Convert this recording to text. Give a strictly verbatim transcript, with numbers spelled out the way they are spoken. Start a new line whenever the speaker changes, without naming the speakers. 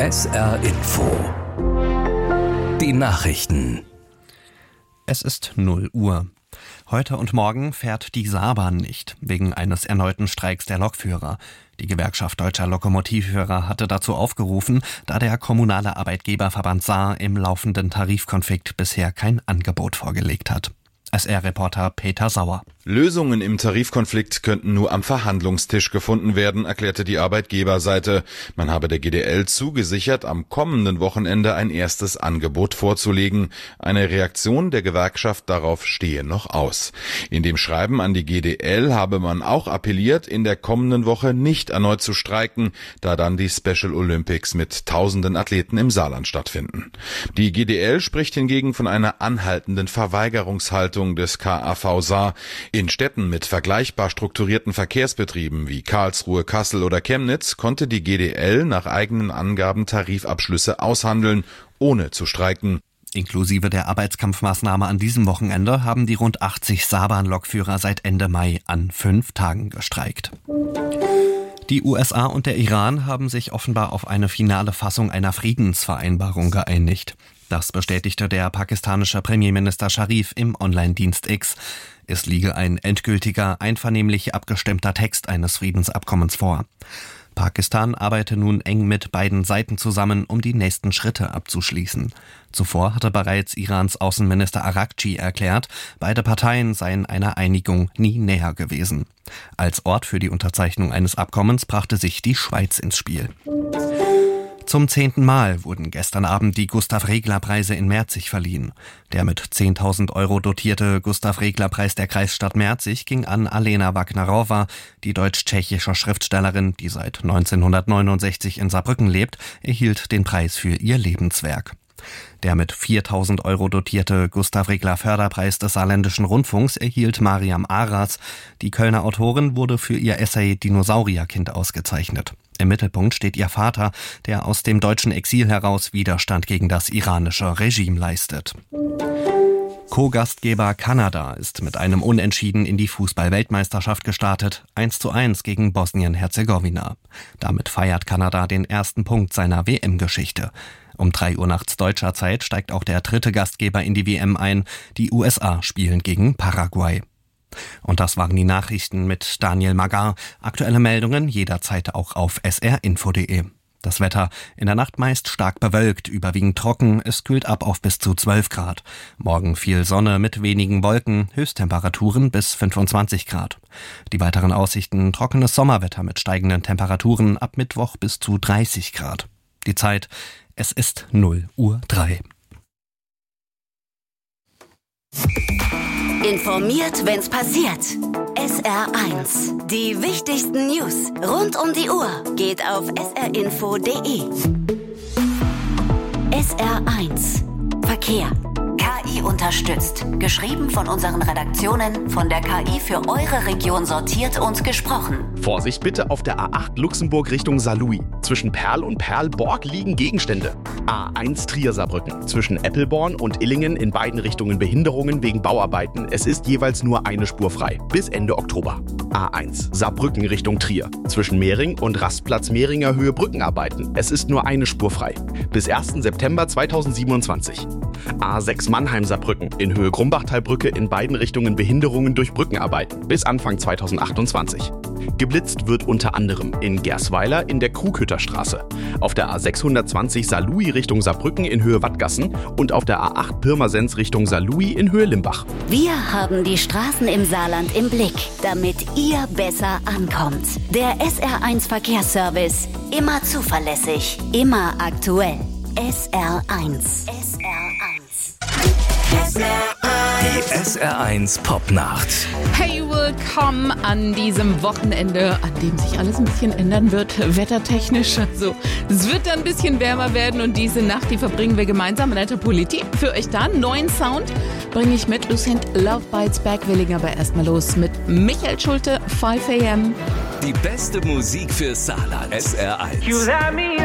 S R Info. Die Nachrichten.
Es ist null Uhr. Heute und morgen fährt die Saarbahn nicht, wegen eines erneuten Streiks der Lokführer. Die Gewerkschaft Deutscher Lokomotivführer hatte dazu aufgerufen, da der kommunale Arbeitgeberverband Saar im laufenden Tarifkonflikt bisher kein Angebot vorgelegt hat. S R-Reporter Peter Sauer.
Lösungen im Tarifkonflikt könnten nur am Verhandlungstisch gefunden werden, erklärte die Arbeitgeberseite. Man habe der G D L zugesichert, am kommenden Wochenende ein erstes Angebot vorzulegen. Eine Reaktion der Gewerkschaft darauf stehe noch aus. In dem Schreiben an die G D L habe man auch appelliert, in der kommenden Woche nicht erneut zu streiken, da dann die Special Olympics mit tausenden Athleten im Saarland stattfinden. Die G D L spricht hingegen von einer anhaltenden Verweigerungshaltung des K A V Saar. In Städten mit vergleichbar strukturierten Verkehrsbetrieben wie Karlsruhe, Kassel oder Chemnitz konnte die G D L nach eigenen Angaben Tarifabschlüsse aushandeln, ohne zu streiken.
Inklusive der Arbeitskampfmaßnahme an diesem Wochenende haben die rund achtzig Saarbahn-Lokführer seit Ende Mai an fünf Tagen gestreikt. Die U S A und der Iran haben sich offenbar auf eine finale Fassung einer Friedensvereinbarung geeinigt. Das bestätigte der pakistanische Premierminister Sharif im Online-Dienst X. Es liege ein endgültiger, einvernehmlich abgestimmter Text eines Friedensabkommens vor. Pakistan arbeite nun eng mit beiden Seiten zusammen, um die nächsten Schritte abzuschließen. Zuvor hatte bereits Irans Außenminister Araghchi erklärt, beide Parteien seien einer Einigung nie näher gewesen. Als Ort für die Unterzeichnung eines Abkommens brachte sich die Schweiz ins Spiel. Zum zehnten Mal wurden gestern Abend die Gustav-Regler-Preise in Merzig verliehen. Der mit zehntausend Euro dotierte Gustav-Regler-Preis der Kreisstadt Merzig ging an Alena Wagnerowa, die deutsch-tschechische Schriftstellerin, die seit neunzehnhundertneunundsechzig in Saarbrücken lebt, erhielt den Preis für ihr Lebenswerk. Der mit viertausend Euro dotierte Gustav-Regler-Förderpreis des Saarländischen Rundfunks erhielt Mariam Aras. Die Kölner Autorin wurde für ihr Essay Dinosaurierkind ausgezeichnet. Im Mittelpunkt steht ihr Vater, der aus dem deutschen Exil heraus Widerstand gegen das iranische Regime leistet. Co-Gastgeber Kanada ist mit einem Unentschieden in die Fußball-Weltmeisterschaft gestartet, eins zu eins gegen Bosnien-Herzegowina. Damit feiert Kanada den ersten Punkt seiner W M-Geschichte. Um drei Uhr nachts deutscher Zeit steigt auch der dritte Gastgeber in die W M ein. Die U S A spielen gegen Paraguay. Und das waren die Nachrichten mit Daniel Magar. Aktuelle Meldungen jederzeit auch auf s r info punkt d e. Das Wetter in der Nacht meist stark bewölkt, überwiegend trocken, es kühlt ab auf bis zu zwölf Grad. Morgen viel Sonne mit wenigen Wolken, Höchsttemperaturen bis fünfundzwanzig Grad. Die weiteren Aussichten: trockenes Sommerwetter mit steigenden Temperaturen, ab Mittwoch bis zu dreißig Grad. Die Zeit: es ist null Uhr drei.
Informiert, wenn's passiert. S R eins. Die wichtigsten News rund um die Uhr geht auf s r info punkt d e. S R eins. Verkehr. K I unterstützt. Geschrieben von unseren Redaktionen, von der K I für eure Region sortiert und gesprochen.
Vorsicht bitte auf der A acht Luxemburg Richtung Saarlouis. Zwischen Perl und Perlborg liegen Gegenstände. A eins Trier-Saarbrücken. Zwischen Eppelborn und Illingen in beiden Richtungen Behinderungen wegen Bauarbeiten. Es ist jeweils nur eine Spur frei. Bis Ende Oktober. A eins Saarbrücken Richtung Trier. Zwischen Mehring und Rastplatz Mehringer Höhe Brückenarbeiten. Es ist nur eine Spur frei. Bis ersten September zweitausendsiebenundzwanzig. A sechs Mannheim-Saarbrücken in Höhe Grumbachtalbrücke in beiden Richtungen Behinderungen durch Brückenarbeiten bis Anfang zweitausendachtundzwanzig. Geblitzt wird unter anderem in Gersweiler in der Krughütterstraße, auf der A sechshundertzwanzig Saarlouis Richtung Saarbrücken in Höhe Wattgassen und auf der A acht Pirmasens Richtung Saarlouis in Höhe Limbach.
Wir haben die Straßen im Saarland im Blick, damit ihr besser ankommt. Der S R eins Verkehrsservice. Immer zuverlässig, immer aktuell. S R eins. S R eins.
S R eins. Die S R eins Popnacht.
Hey, willkommen an diesem Wochenende, an dem sich alles ein bisschen ändern wird, wettertechnisch. Also, es wird dann ein bisschen wärmer werden und diese Nacht, die verbringen wir gemeinsam in der Politik. Für euch da einen neuen Sound bringe ich mit. Lucent Love Bites Back. Wir legen aber erstmal los mit Michael Schulte, five a m.
Die beste Musik für Saarland. S R eins.